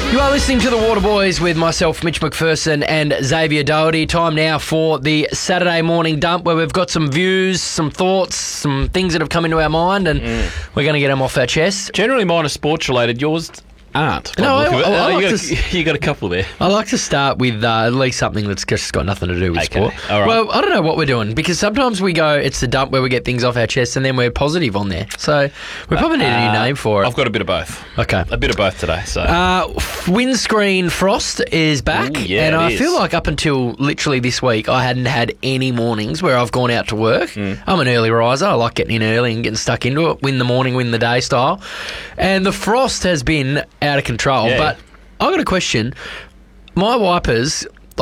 You are listening to The Water Boys with myself, Mitch McPherson, and Xavier Doherty. Time now for the Saturday morning dump where we've got some views, some thoughts, some things that have come into our mind, and we're going to get them off our chest. Generally mine are sports related. Yours aren't. No, you got a couple there. I like to start with at least something that's just got nothing to do with sport. All right. Well, I don't know what we're doing because sometimes we go, it's the dump where we get things off our chest and then we're positive on there. So we probably need a new name for it. I've got a bit of both. Okay. A bit of both today. So Windscreen frost is back. Ooh, yeah, and it I is. feel like up until literally this week, I hadn't had any mornings where I've gone out to work. I'm an early riser. I like getting in early and getting stuck into it. Win the morning, win the day style. And the frost has been out of control. Yeah. But I've got a question. My wipers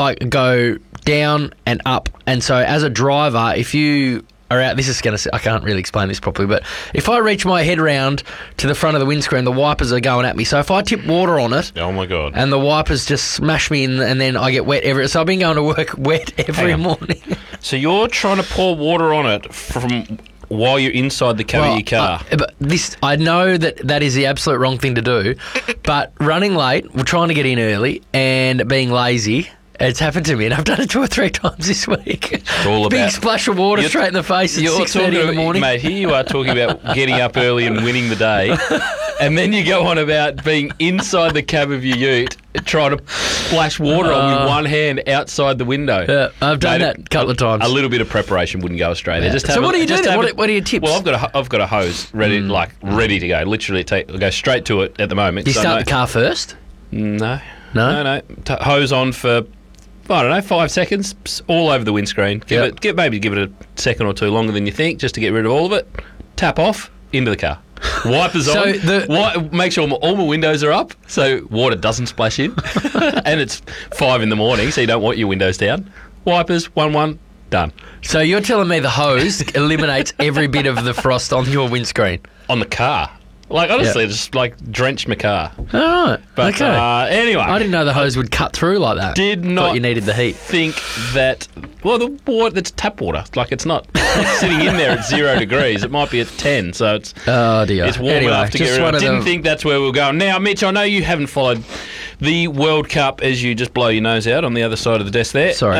go down and up. And so as a driver, if you are out, I can't really explain this properly, but if I reach my head round to the front of the windscreen, the wipers are going at me. So if I tip water on it, oh my God, and the wipers just smash me in, and then I get wet so I've been going to work wet every morning. So you're trying to pour water on it from while you're inside the cab of your car. But I know that is the absolute wrong thing to do, but running late, we're trying to get in early, and being lazy, it's happened to me, and I've done it 2 or 3 times this week. It's all Big about splash of water straight in the face at 6:30 in the morning. Mate, here you are talking about getting up early and winning the day, and then you go on about being inside the cab of your ute trying to splash water on with one hand outside the window. Yeah, I've done that a couple of times. A little bit of preparation wouldn't go astray there. So what do you do then? What are your tips? Well, I've got a hose ready to go. Literally, go straight to it at the moment. Do you start the car first? No. No? Hose on for, I don't know, 5 seconds, all over the windscreen. Give it a second or two longer than you think, just to get rid of all of it. Tap off, into the car. Wipers on. Make sure all my windows are up so water doesn't splash in. And it's 5 in the morning, so you don't want your windows down. Wipers, 1-1, done. So you're telling me the hose eliminates every bit of the frost on your windscreen? On the car. Honestly, just drenched my car. All right. But okay. Anyway, I didn't know the hose would cut through like that. Did not thought you needed the heat. Think that. Well, the water, that's tap water. It's not sitting in there at 0 degrees. It might be at 10, so it's warm enough to get rid of. I didn't think that's where we were going. Now, Mitch, I know you haven't followed the World Cup as you just blow your nose out on the other side of the desk there. Sorry.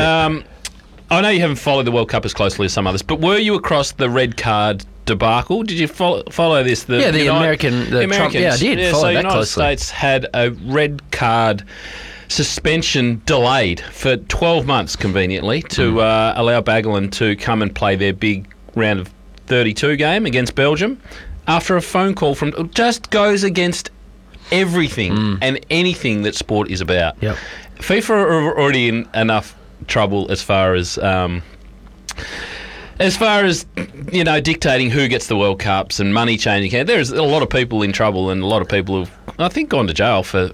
I know you haven't followed the World Cup as closely as some others, but were you across the red card debacle? Did you follow this? The Americans. Trump, I did follow that United closely. States had a red card suspension delayed for 12 months, conveniently, to allow Bagelin to come and play their big round of 32 game against Belgium after a phone call from... Just goes against everything and anything that sport is about. Yep. FIFA are already in enough trouble as far as dictating who gets the World Cups and money changing. There's a lot of people in trouble, and a lot of people have, I think, gone to jail for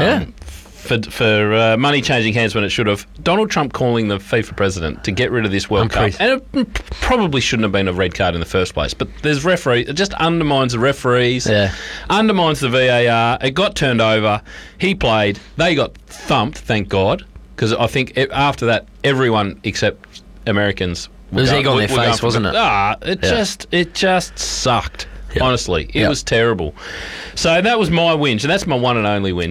money changing hands when it should have. Donald Trump calling the FIFA president to get rid of this World Cup, and it probably shouldn't have been a red card in the first place. But there's referees. It just undermines the referees, undermines the VAR. It got turned over. He played. They got thumped. Thank God, because I think after that, everyone except Americans. It was egg on their face, wasn't it? It just sucked. Yep. Honestly, it was terrible. So that was my whinge, and that's my one and only whinge.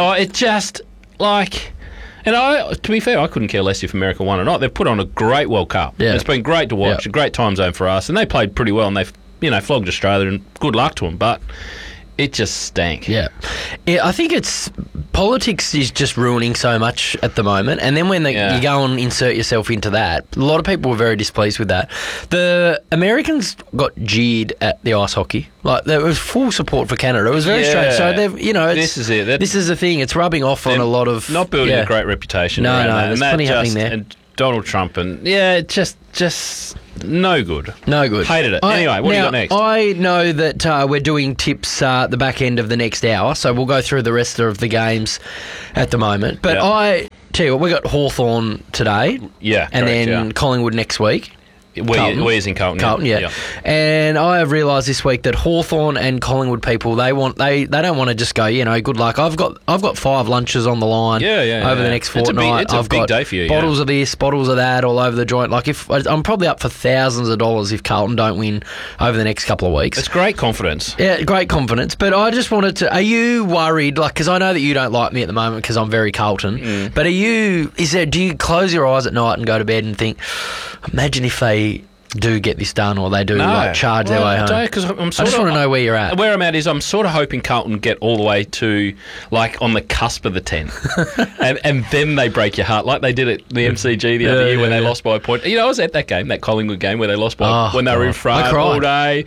To be fair, I couldn't care less if America won or not. They've put on a great World Cup. Yeah. It's been great to watch, a great time zone for us, and they played pretty well, and they've flogged Australia, and good luck to them. But it just stank. Yeah, I think politics is just ruining so much at the moment, and then when you go and insert yourself into that, a lot of people were very displeased with that. The Americans got jeered at the ice hockey. There was full support for Canada. It was very strange. So this is it. This is the thing. It's rubbing off on a lot of not building a great reputation. No, there's plenty happening there. And Donald Trump just no good. No good. Hated it. Anyway, what do you got next? I know that we're doing tips at the back end of the next hour, so we'll go through the rest of the games at the moment. But I tell you what, we got Hawthorn today. Yeah, and then Collingwood next week. Weir's in Carlton, yeah. And I have realised this week that Hawthorn and Collingwood people, they don't want to just go, good luck. I've got 5 lunches on the line over the next fortnight. It's a big day for you. Bottles of this, bottles of that, all over the joint. Like, if I'm probably up for thousands of dollars if Carlton don't win over the next couple of weeks. It's great confidence. Yeah, great confidence. But I just wanted to. Are you worried? Like, because I know that you don't like me at the moment because I'm very Carlton. But do you close your eyes at night and go to bed and think, imagine if they do get this done or they do charge their way home? I just want to know where you're at. Where I'm at is I'm sort of hoping Carlton get all the way to, like, on the cusp of the 10. and then they break your heart, like they did at the MCG the other year when they lost by a point. I was at that game, that Collingwood game where they lost by when they were in front all day.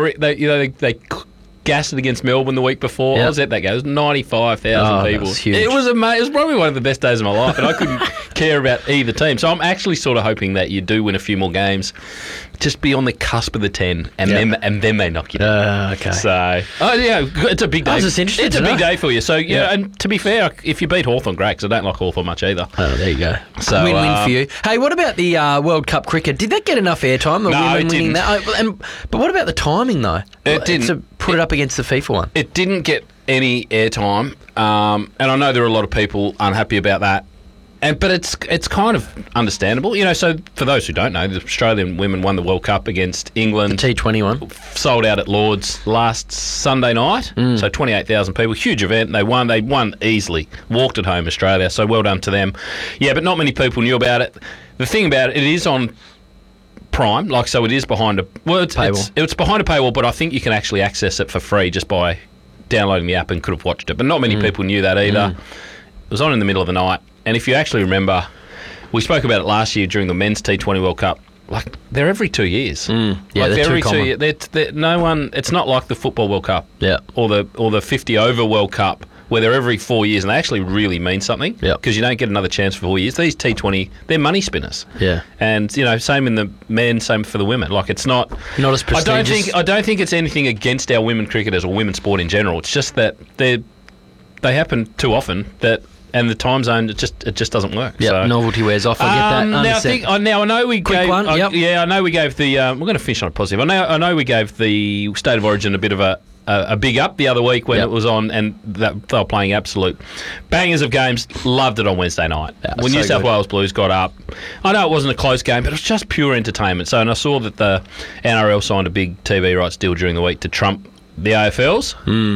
They gassed it against Melbourne the week before. I was at that game. It was 95,000 people. That was huge. It was amazing. It was probably one of the best days of my life, and I couldn't care about either team. So I'm actually sort of hoping that you do win a few more games, just be on the cusp of the 10, and then they knock you down. Okay. So, it's a big day. It's a big day for you. So, and to be fair, if you beat Hawthorn, great, because I don't like Hawthorn much either. Oh, there you go. So win-win for you. Hey, what about the World Cup cricket? Did that get enough airtime? No, it didn't. But what about the timing, though? It didn't. To put it up against the FIFA one. It didn't get any airtime, and I know there are a lot of people unhappy about that. But it's kind of understandable. So for those who don't know, the Australian women won the World Cup against England. The T20 one. Sold out at Lord's last Sunday night. So 28,000 people. Huge event. They won. They won easily. Walked it home, Australia. So well done to them. Yeah, but not many people knew about it. The thing about it, it is on Prime. So it is behind paywall. It's behind a paywall, but I think you can actually access it for free just by downloading the app and could have watched it. But not many people knew that either. It was on in the middle of the night. And if you actually remember, we spoke about it last year during the men's T20 World Cup. Like, they're every 2 years. Yeah, they're every 2 years. No one. It's not like the Football World Cup. Yeah. Or the 50 over World Cup, where they're every 4 years, and they actually really mean something. Yeah. Because you don't get another chance for 4 years. These T20, they're money spinners. Yeah. And same in the men, same for the women. Like, it's not as prestigious. I don't think it's anything against our women cricketers or women's sport in general. It's just that they happen too often that. And the time zone, it just doesn't work. Yeah, so. Novelty wears off. I get that. Now I know we Quick gave. one, I know we gave the. We're going to finish on a positive. I know we gave the State of Origin a bit of a big up the other week when it was on, and they were playing absolute bangers of games. Loved it on Wednesday night when New South Wales Blues got up. I know it wasn't a close game, but it was just pure entertainment. So, and I saw that the NRL signed a big TV rights deal during the week to trump the AFL's.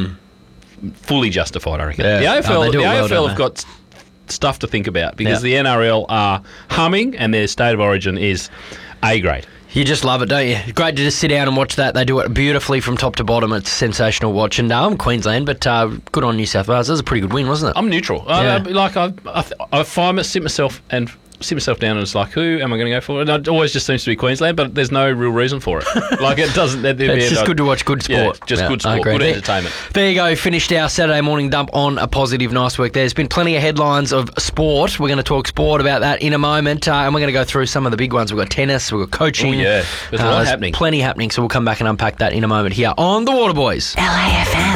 Fully justified, I reckon. Yeah. The AFL have got stuff to think about because the NRL are humming and their State of Origin is A grade. You just love it, don't you? Great to just sit down and watch that. They do it beautifully from top to bottom. It's sensational watch. And I'm Queensland, but good on New South Wales. That was a pretty good win, wasn't it? I'm neutral. I sit myself down and it's like, who am I going to go for? And it always just seems to be Queensland, but there's no real reason for it. Like, it doesn't. It's just good to watch good sport. Yeah, just good sport, good entertainment. There you go. Finished our Saturday morning dump on a positive. Nice work. There's been plenty of headlines of sport. We're going to talk sport about that in a moment, and we're going to go through some of the big ones. We've got tennis, we've got coaching. Oh, yeah. There's a lot happening. Plenty happening, so we'll come back and unpack that in a moment here on The Waterboys. LAFM.